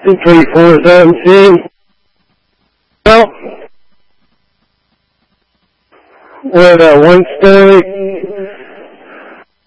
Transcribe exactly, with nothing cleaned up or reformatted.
three four seventeen. Well, we're at a one-story